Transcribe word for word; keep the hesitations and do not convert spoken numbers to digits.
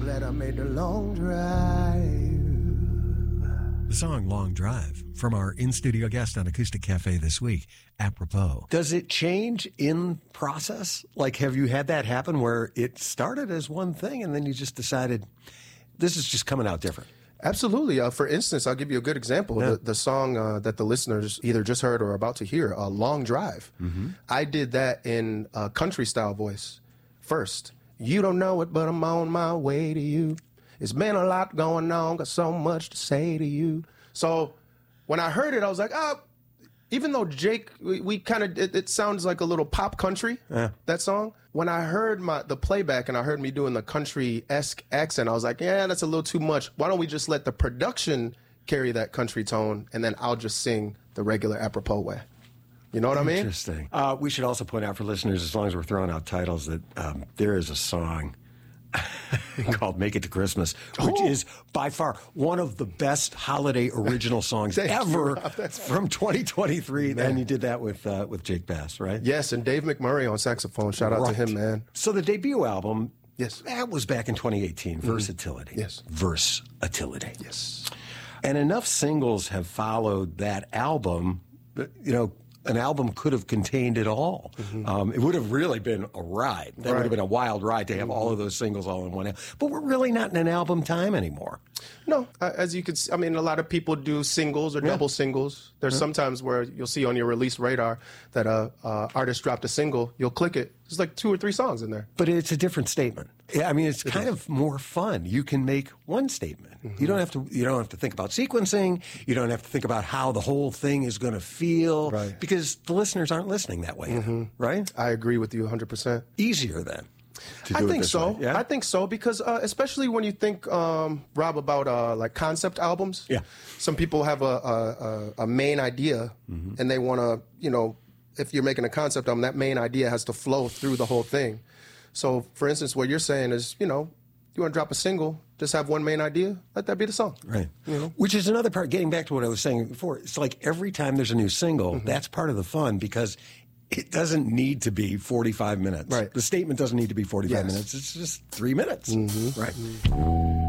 glad I made the long drive. The song Long Drive from our in-studio guest on Acoustic Cafe this week, apropos. Does it change in process? Like, have you had that happen where it started as one thing and then you just decided this is just coming out different? Absolutely. Uh, for instance, I'll give you a good example. Yeah. The, the song uh, that the listeners either just heard or are about to hear, uh, Long Drive. Mm-hmm. I did that in a country style voice first. You don't know it, but I'm on my way to you. It's been a lot going on, got so much to say to you. So when I heard it, I was like, oh, even though Jake, we, we kind of, it, it sounds like a little pop country, yeah. that song. When I heard my the playback and I heard me doing the country-esque accent, I was like, yeah, that's a little too much. Why don't we just let the production carry that country tone, and then I'll just sing the regular apropos way. You know what I mean? Interesting. Uh, we should also point out for listeners, as long as we're throwing out titles, that um, there is a song called Make It to Christmas, which oh. is by far one of the best holiday original songs ever from twenty twenty-three. Man. And you did that with uh, with Jake Bass, right? Yes, and Dave McMurray on saxophone. Shout out right. to him, man. So the debut album, yes, that was back in twenty eighteen, mm-hmm. Versatility. Yes. Versatility. Yes. And enough singles have followed that album, you know, an album could have contained it all. Mm-hmm. Um, it would have really been a ride. That right. would have been a wild ride to have mm-hmm. all of those singles all in one album. But we're really not in an album time anymore. No, uh, as you could see, I mean, a lot of people do singles or yeah. double singles. There's yeah. sometimes where you'll see on your release radar that a uh, uh, artist dropped a single. You'll click it. There's like two or three songs in there. But it's a different statement. I mean, it's it kind is. of more fun. You can make one statement. Mm-hmm. You don't have to. You don't have to think about sequencing. You don't have to think about how the whole thing is going to feel, right. because the listeners aren't listening that way, mm-hmm. right? I agree with you one hundred percent. Easier then. To do I think it so. way. Yeah? I think so because uh, especially when you think, um, Rob, about uh, like concept albums. Yeah. Some people have a a, a main idea, mm-hmm. and they want to, you know, if you're making a concept album, that main idea has to flow through the whole thing. So, for instance, what you're saying is, you know, you want to drop a single, just have one main idea, let that be the song. Right. You know? Which is another part, getting back to what I was saying before, it's like every time there's a new single, mm-hmm. that's part of the fun because it doesn't need to be forty-five minutes. Right. The statement doesn't need to be forty-five yes. minutes. It's just three minutes. Mm-hmm. Right. Mm-hmm.